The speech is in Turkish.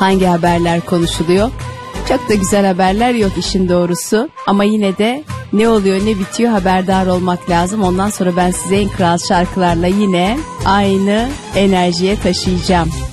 Hangi haberler konuşuluyor? Çok da güzel haberler yok işin doğrusu. Ama yine de ne oluyor ne bitiyor haberdar olmak lazım. Ondan sonra ben size en kral şarkılarla yine aynı enerjiye taşıyacağım.